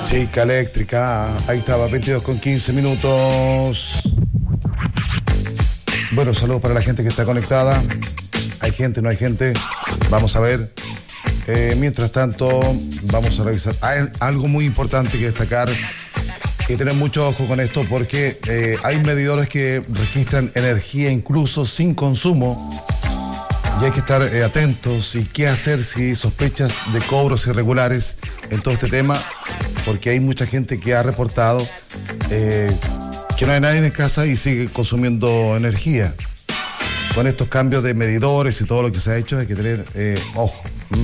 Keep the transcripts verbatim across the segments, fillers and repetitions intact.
Chica eléctrica, ahí estaba, veintidós con quince minutos. Bueno, saludos para la gente que está conectada. Hay gente, no hay gente. Vamos a ver. Eh, mientras tanto, vamos a revisar. Hay algo muy importante que destacar y tener mucho ojo con esto porque eh, hay medidores que registran energía incluso sin consumo y hay que estar eh, atentos y qué hacer si sospechas de cobros irregulares en todo este tema, porque hay mucha gente que ha reportado eh, que no hay nadie en casa y sigue consumiendo energía. Con estos cambios de medidores y todo lo que se ha hecho hay que tener eh, ojo. ¿Mm?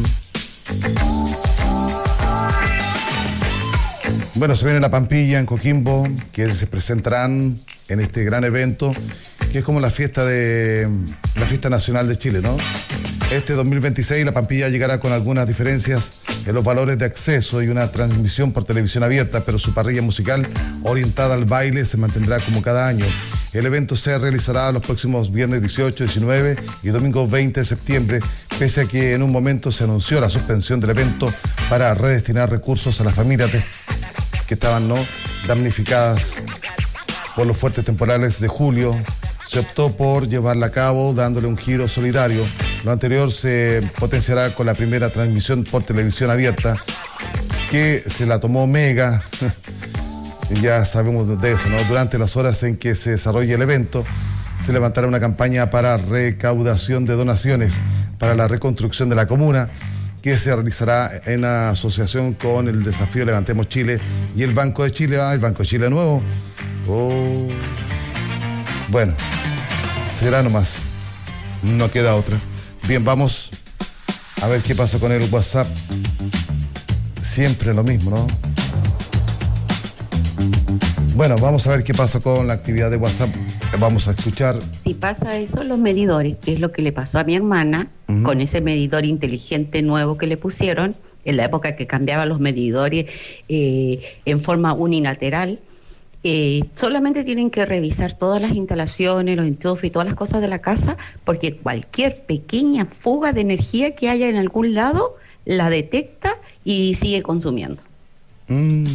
Bueno, se viene la Pampilla en Coquimbo, que se presentarán en este gran evento, que es como la fiesta de la fiesta nacional de Chile, ¿no? Este dos mil veintiséis la Pampilla llegará con algunas diferencias en los valores de acceso y una transmisión por televisión abierta, pero su parrilla musical orientada al baile se mantendrá como cada año. El evento se realizará los próximos viernes dieciocho, diecinueve y domingo veinte de septiembre, pese a que en un momento se anunció la suspensión del evento para redestinar recursos a las familias de, que estaban no damnificadas por los fuertes temporales de julio. Se optó por llevarla a cabo dándole un giro solidario. Lo anterior se potenciará con la primera transmisión por televisión abierta, que se la tomó Mega. Ya sabemos de eso, ¿no? Durante las horas en que se desarrolle el evento, se levantará una campaña para recaudación de donaciones para la reconstrucción de la comuna, que se realizará en asociación con el Desafío Levantemos Chile y el Banco de Chile. Ah, el Banco de Chile nuevo. Oh. Bueno, será nomás. No queda otra. Bien, vamos a ver qué pasa con el WhatsApp. Siempre lo mismo, ¿no? Bueno, vamos a ver qué pasa con la actividad de WhatsApp. Vamos a escuchar. Si pasa eso, los medidores, que es lo que le pasó a mi hermana, uh-huh. con ese medidor inteligente nuevo que le pusieron, en la época que cambiaban los medidores eh, en forma unilateral, eh, solamente tienen que revisar todas las instalaciones, los enchufes y todas las cosas de la casa, porque cualquier pequeña fuga de energía que haya en algún lado, la detecta y sigue consumiendo. Mm.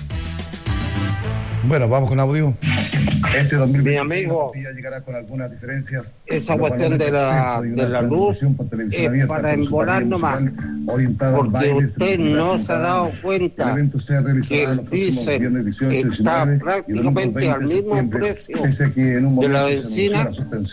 Bueno, vamos con audio. Este dos mil veintiséis, mi amigo, llegará con algunas diferencias. Esa cuestión de la, de la luz es abierta, para embolar nomás, porque usted no se ha dado cuenta que el diésel está prácticamente al mismo precio de la benzina.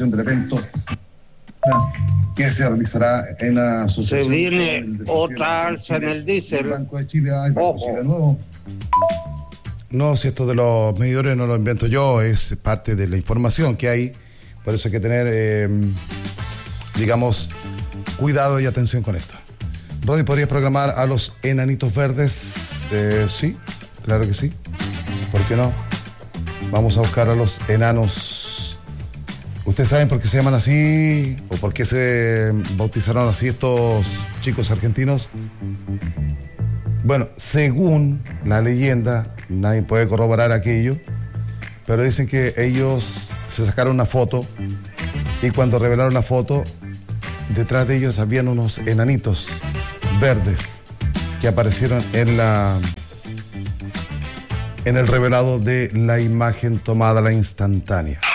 Que se realizará en la asociación. Se viene otra alza en el diésel. Banco de Chile, el Banco de Chile nuevo. No, si esto de los medidores no lo invento yo, es parte de la información que hay. Por eso hay que tener, eh, digamos, cuidado y atención con esto. Rodi, ¿podrías programar a los enanitos verdes? Eh, sí, claro que sí. ¿Por qué no? Vamos a buscar a los enanos. ¿Ustedes saben por qué se llaman así? ¿O por qué se bautizaron así estos chicos argentinos? Bueno, según la leyenda, nadie puede corroborar aquello, pero dicen que ellos se sacaron una foto y cuando revelaron la foto, detrás de ellos habían unos enanitos verdes que aparecieron en la en el revelado de la imagen tomada, la instantánea.